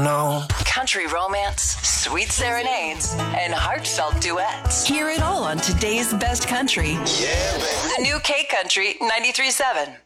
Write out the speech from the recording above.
know. Country romance, sweet serenades, and heartfelt duets. Hear it all on today's best country. Yeah, baby. The new K Country 93.7.